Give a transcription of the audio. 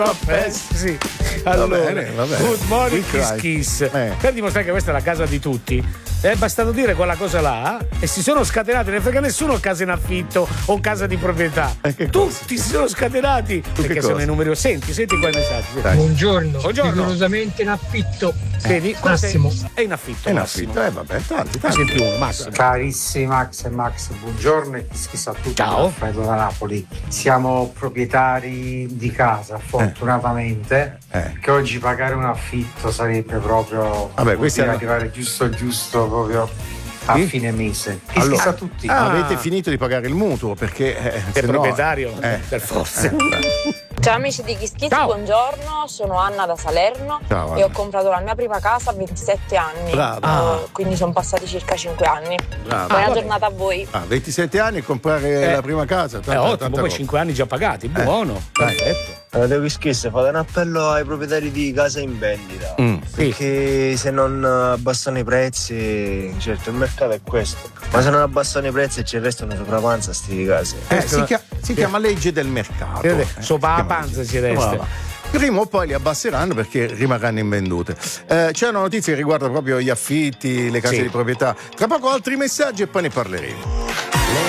Sì. Allora, va bene. Good morning, We Kiss cry. Kiss. Per dimostrare che questa è la casa di tutti, è bastato dire quella cosa là e si sono scatenati. Ne frega nessuno casa in affitto o casa di proprietà. Tutti si sono scatenati perché sono i numeri. Senti qua i messaggi. Dai. Buongiorno. Rigorosamente in affitto. Vedi? Massimo. È in affitto. È in Massimo. affitto, vabbè, tanti. Senti uno, Massimo. Carissimi Max e Max, buongiorno e schizzo a tutti. Ciao. Alfredo da Napoli. Siamo proprietari di casa, fortunatamente, che oggi pagare un affitto sarebbe proprio arrivare giusto proprio a fine mese. Schizzo a tutti. Avete finito di pagare il mutuo perché è proprietario per forza. Ciao amici di Kiss Kiss, buongiorno, sono Anna da Salerno. Ciao, e ho comprato la mia prima casa a 27 anni. Brava. Quindi sono passati circa 5 anni. Brava. Buona giornata a voi. 27 anni e comprare la prima casa. È ottimo, poi 5 anni già pagati, buono. Perfetto. Devo Kiss, fate un appello ai proprietari di casa in vendita. Perché se non abbassano i prezzi, certo il mercato è questo. Ma se non abbassano i prezzi e ci restano sopravanza sti di case. Si chiama legge del mercato. Sopra la panza ci resta. Prima o poi li abbasseranno perché rimarranno invendute. C'è una notizia che riguarda proprio gli affitti, le case di proprietà. Tra poco altri messaggi e poi ne parleremo.